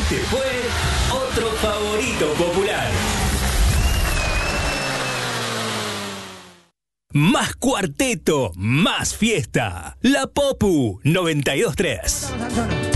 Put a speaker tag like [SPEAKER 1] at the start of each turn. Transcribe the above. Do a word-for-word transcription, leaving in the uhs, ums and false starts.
[SPEAKER 1] Este fue otro favorito popular. Más cuarteto, más fiesta. La Popu noventa y dos tres.